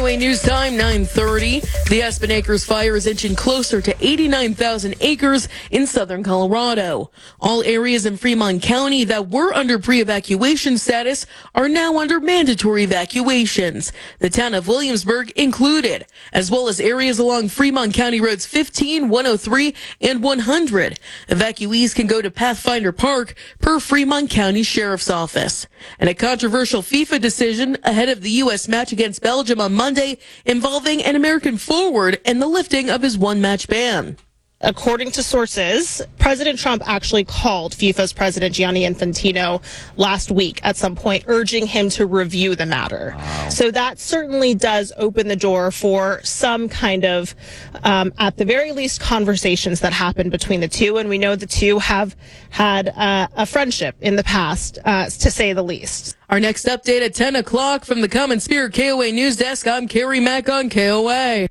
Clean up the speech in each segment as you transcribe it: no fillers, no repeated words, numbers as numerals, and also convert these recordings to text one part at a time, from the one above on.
KOA News Time, 9:30. The Aspen Acres fire is inching closer to 89,000 acres in southern Colorado. All areas in Fremont County that were under pre-evacuation status are now under mandatory evacuations. The town of Williamsburg included, as well as areas along Fremont County Roads 15, 103, and 100. Evacuees can go to Pathfinder Park per Fremont County Sheriff's Office. And a controversial FIFA decision ahead of the U.S. match against Belgium on Monday involving an American forward and the lifting of his one-match ban. According to sources, President Trump actually called FIFA's president Gianni Infantino last week at some point, urging him to review the matter. Wow. So that certainly does open the door for some kind of, at the very least, conversations that happen between the two. And we know the two have had a friendship in the past, to say the least. Our next update at 10 o'clock from the Common Spirit KOA News Desk. I'm Carrie Mack on KOA.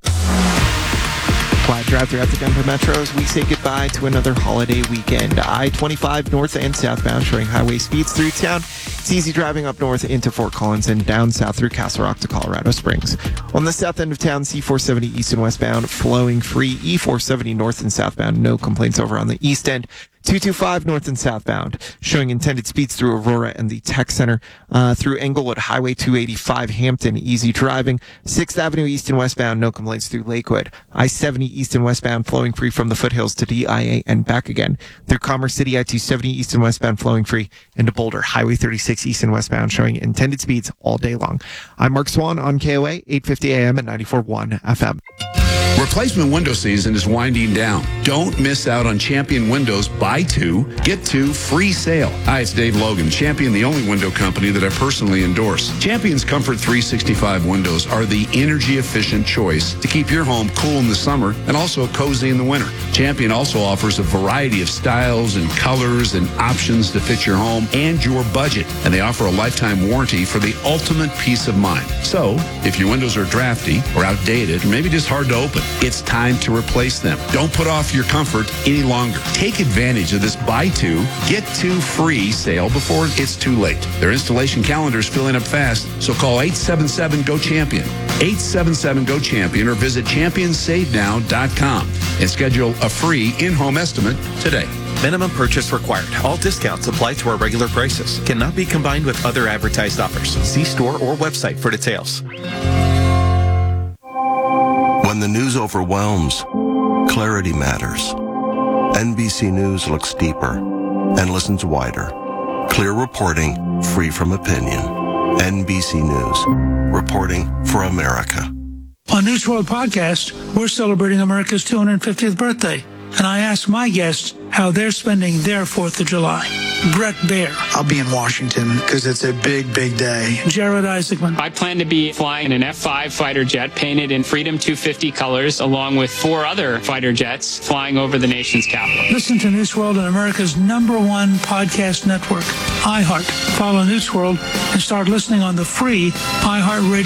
Quiet drive throughout the Denver Metro as we say goodbye to another holiday weekend. I-25 north and southbound showing highway speeds through town. It's easy driving up north into Fort Collins and down south through Castle Rock to Colorado Springs. On the south end of town, C-470 east and westbound flowing free. E-470 north and southbound, no complaints over on the east end. 225 north and southbound, showing intended speeds through Aurora and the Tech Center, through Englewood, Highway 285, Hampton, easy driving. 6th Avenue east and westbound, no complaints through Lakewood. I-70 east and westbound, flowing free from the foothills to DIA and back again. Through Commerce City, I-270 east and westbound, flowing free into Boulder. Highway 36 east and westbound, showing intended speeds all day long. I'm Mark Swan on KOA, 850 AM and 94.1 FM. Replacement window season is winding down. Don't miss out on Champion Windows Buy Two, Get Two free sale. Hi, it's Dave Logan. Champion, the only window company that I personally endorse. Champion's Comfort 365 windows are the energy-efficient choice to keep your home cool in the summer and also cozy in the winter. Champion also offers a variety of styles and colors and options to fit your home and your budget. And they offer a lifetime warranty for the ultimate peace of mind. So, if your windows are drafty or outdated or maybe just hard to open, it's time to replace them. Don't put off your comfort any longer. Take advantage of this buy two, get two free sale before it's too late. Their installation calendar is filling up fast, so call 877-GO-CHAMPION. 877-GO-CHAMPION or visit championsavenow.com and schedule a free in-home estimate today. Minimum purchase required. All discounts apply to our regular prices. Cannot be combined with other advertised offers. See store or website for details. When the news overwhelms, clarity matters. NBC News looks deeper and listens wider. Clear reporting, free from opinion. NBC News, reporting for America. On News World Podcast, we're celebrating America's 250th birthday. And I asked my guests how they're spending their 4th of July. Brett Baer. I'll be in Washington because it's a big, big day. Jared Isaacman. I plan to be flying an F-5 fighter jet painted in Freedom 250 colors, along with 4 other fighter jets flying over the nation's capital. Listen to News World on America's #1 podcast network, iHeart. Follow News World and start listening on the free iHeart Radio.